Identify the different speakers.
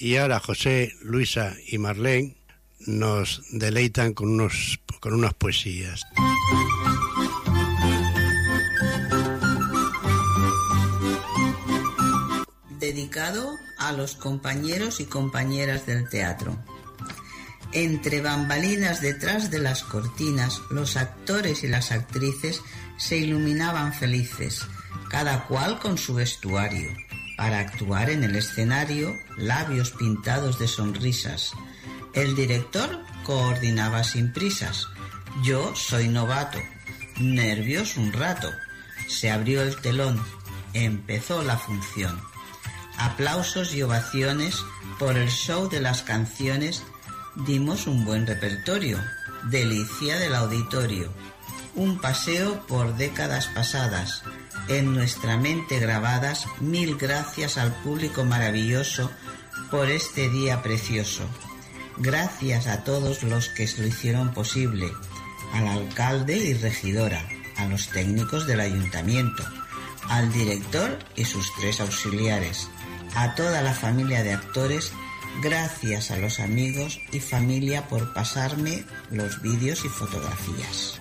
Speaker 1: Y ahora José, Luisa y Marlene nos deleitan con unas poesías.
Speaker 2: Dedicado a los compañeros y compañeras del teatro. Entre bambalinas detrás de las cortinas, los actores y las actrices se iluminaban felices, cada cual con su vestuario, para actuar en el escenario, labios pintados de sonrisas. El director coordinaba sin prisas. Yo soy novato, nervios un rato. Se abrió el telón, empezó la función. Aplausos y ovaciones por el show de las canciones. Dimos un buen repertorio, delicia del auditorio. Un paseo por décadas pasadas, en nuestra mente grabadas. Mil gracias al público maravilloso por este día precioso. Gracias a todos los que lo hicieron posible, al alcalde y regidora, a los técnicos del ayuntamiento, al director y sus 3 auxiliares, a toda la familia de actores. Gracias a los amigos y familia por pasarme los vídeos y fotografías.